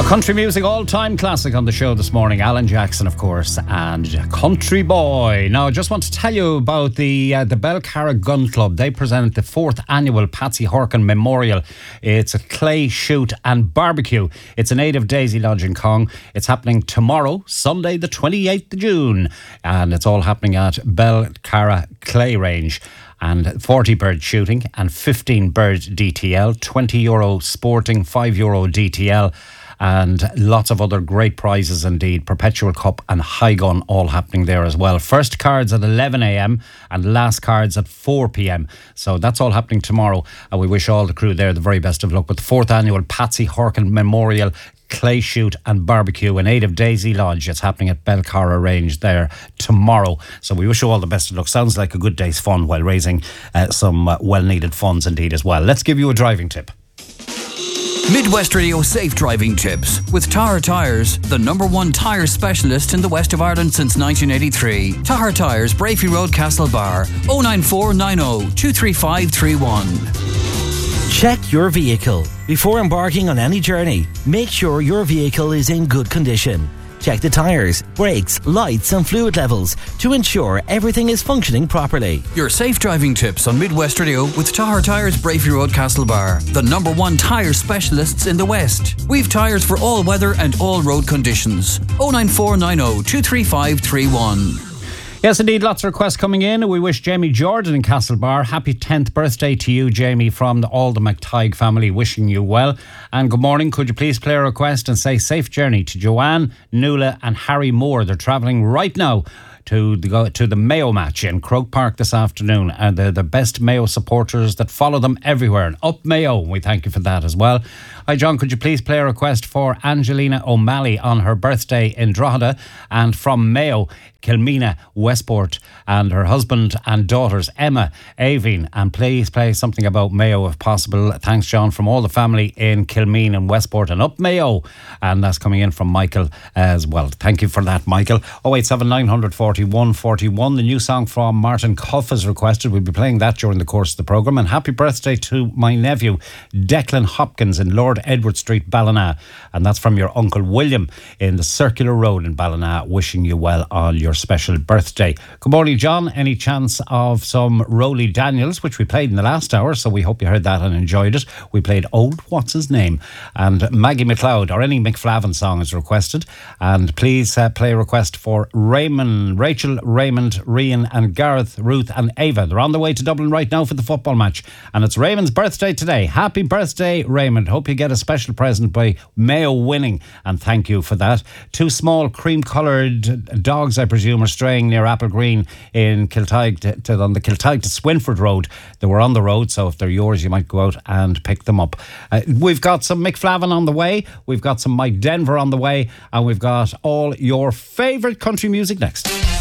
Country music all-time classic on the show this morning. Alan Jackson, of course, and Country Boy. Now, I just want to tell you about the Belcarra Gun Club. They present the 4th annual Patsy Horkin Memorial. It's a clay shoot and barbecue. It's a native Daisy Lodge in Cong. It's happening tomorrow, Sunday the 28th of June. And it's all happening at Belcarra Clay Range. And 40 bird shooting and 15 bird DTL, €20 sporting, €5 DTL. And lots of other great prizes indeed. Perpetual Cup and High Gun all happening there as well. First cards at 11 a.m. and last cards at 4 p.m. So that's all happening tomorrow. And we wish all the crew there the very best of luck with the 4th annual Patsy Horkin Memorial Clay Shoot and Barbecue in aid of Daisy Lodge. It's happening at Belcarra Range there tomorrow. So we wish you all the best of luck. Sounds like a good day's fun while raising some well-needed funds indeed as well. Let's give you a driving tip. Midwest Radio Safe Driving Tips with Tahar Tyres, the #1 tyre specialist in the west of Ireland since 1983. Tahar Tyres, Brafey Road, Castlebar, 09490 23531. Check your vehicle. Before embarking on any journey, make sure your vehicle is in good condition. Check the tyres, brakes, lights and fluid levels to ensure everything is functioning properly. Your safe driving tips on Midwest Radio with Tahar Tyres, Brafey Road, Castlebar, the #1 tyre specialists in the West. We've tyres for all weather and all road conditions. 09490 23531. Yes, indeed, lots of requests coming in. We wish Jamie Jordan in Castlebar happy 10th birthday to you, Jamie, from all the McTighe family, wishing you well. And good morning. Could you please play a request and say safe journey to Joanne, Nuala and Harry Moore. They're travelling right now to the Mayo match in Croke Park this afternoon, and they're the best Mayo supporters that follow them everywhere. And up Mayo, we thank you for that as well. Hi John, could you please play a request for Angelina O'Malley on her birthday in Drogheda, and from Mayo, Kilmina Westport, and her husband and daughters Emma, Aveen, and please play something about Mayo if possible. Thanks John, from all the family in Kilmina and Westport and up Mayo. And that's coming in from Michael as well. Thank you for that, Michael. 087 900 41 41. The new song from Martin Cuff is requested. We'll be playing that during the course of the programme. And happy birthday to my nephew Declan Hopkins in Lord Edward Street, Ballina. And that's from your Uncle William in the Circular Road in Ballina, wishing you well on your special birthday. Good morning, John. Any chance of some Rolly Daniels, which we played in the last hour, so we hope you heard that and enjoyed it. We played Old What's His Name, and Maggie McLeod or any McFlavin song is requested. And please play a request for Raymond, Rachel, Raymond, Rian and Gareth, Ruth and Ava. They're on the way to Dublin right now for the football match, and it's Raymond's birthday today. Happy birthday, Raymond. Hope you get a special present by Mayo winning, and thank you for that. Two small cream-coloured dogs, I presume, are straying near Apple Green in Kiltyke on the Kiltyke to Swinford Road. They were on the road, so if they're yours, you might go out and pick them up. We've got some McFlavin on the way, we've got some Mike Denver on the way, and we've got all your favourite country music next.